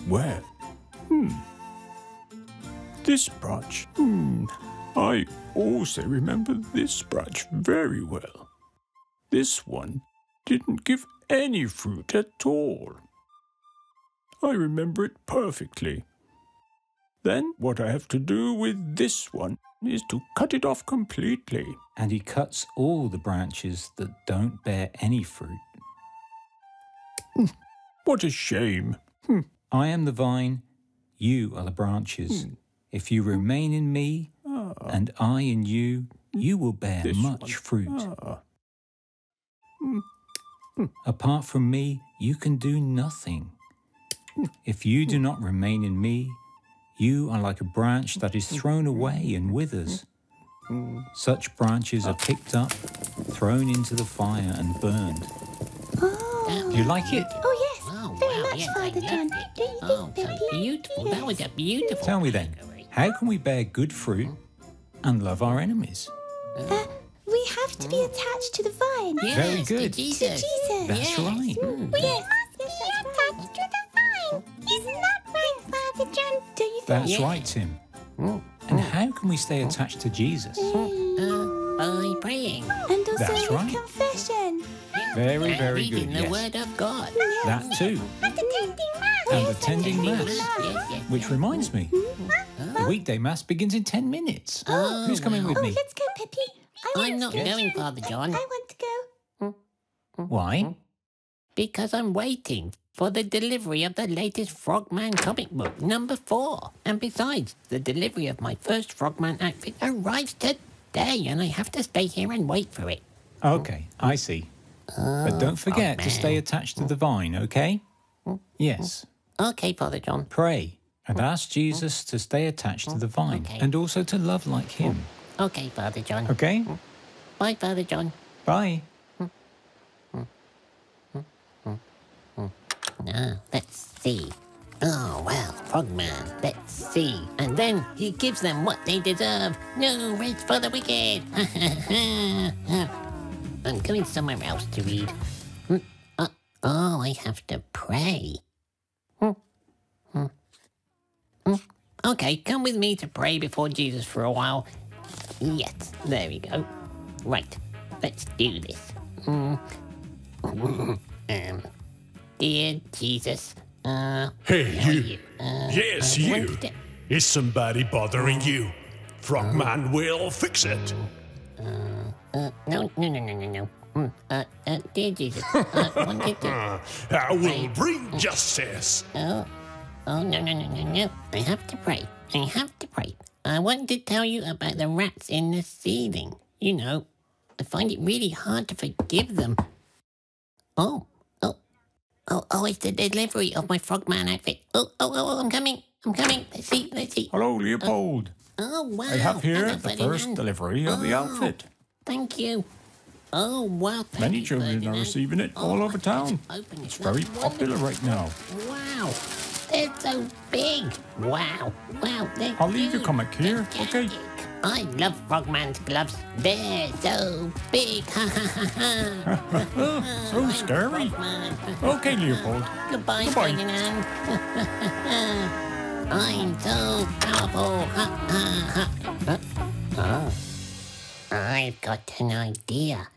Where? This branch. I also remember this branch very well. This one didn't give any fruit at all. I remember it perfectly. Then what I have to do with this one is to cut it off completely. And he cuts all the branches that don't bear any fruit. What a shame. I am the vine, you are the branches. If you remain in me, and I in you, you will bear much fruit. Apart from me, you can do nothing. If you do not remain in me, you are like a branch that is thrown away and withers. Such branches are picked up, thrown into the fire and burned. Oh. You like it? Oh, yes. Very much, Father John. Don't you think they're beautiful. Yes. That was a beautiful. Tell me then, how can we bear good fruit and love our enemies? We have to be attached to the vine. Yes, Very good. To Jesus. To Jesus. That's right. We must be attached to the vine. Isn't that right, Father John? Do you think? That's Yeah. right, Tim. And how can we stay attached to Jesus? By praying. And also That's with right. confession. Very, And very good, reading the yes. Word of God. That too. And attending Mass. And attending Mass. Yes. Which reminds me, the weekday Mass begins in 10 minutes. Who's coming with Oh, me? let's go, Peppy. I'm not going, Father John, I want to go. Why? because I'm waiting for the delivery of the latest Frogman comic book, number 4. And besides, the delivery of my first Frogman outfit arrives today, and I have to stay here and wait for it. Okay, I see. But don't forget to stay attached to the vine, okay? Yes. Okay, Father John. Pray and ask Jesus to stay attached to the vine Okay. and also to love like him. Okay, Father John. Okay? Bye, Father John. Bye. Now, let's see. Oh, well, Frogman, let's see. And then he gives them what they deserve. No rest for the wicked. I'm going somewhere else to read. Oh, I have to pray. Okay, come with me to pray before Jesus for a while. Yes, there we go. Right, let's do this. Dear Jesus, Hey, how are you. Yes, you. wanted to- Is somebody bothering you? Frogman will fix it. No. Dear Jesus, wanted to... I will bring justice. No. I have to pray. I want to tell you about the rats in the ceiling. You know, I find it really hard to forgive them. Oh, it's the delivery of my Frogman outfit. Oh, I'm coming. Let's see. Hello, Leopold. Oh, wow. I have here Hello, the first Ferdinand. delivery of the Oh. outfit. Thank you. Oh, wow. Thank Many you, children are Ferdinand. receiving it all over town. Open It's it. very That's popular wonderful. right now. Wow. They're so big. Wow. They're I'll leave your huge. comic here, They're okay? gigantic. I love Frogman's gloves. They're so big. Ha ha ha. So scary. Okay, Leopold. Goodbye, Goodbye. Ferdinand. I'm so powerful. Ha ha ha. I've got an idea.